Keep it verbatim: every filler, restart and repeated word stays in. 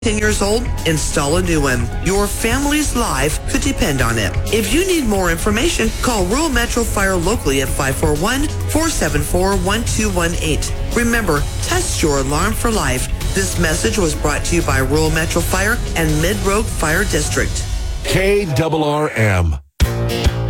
ten years old, install a new one. Your family's life could depend on it. If you need more information, call Rural Metro Fire locally at five four one, four seven four, one two one eight. Remember, test your alarm for life. This message was brought to you by Rural Metro Fire and Mid-Road Fire District. K R R M.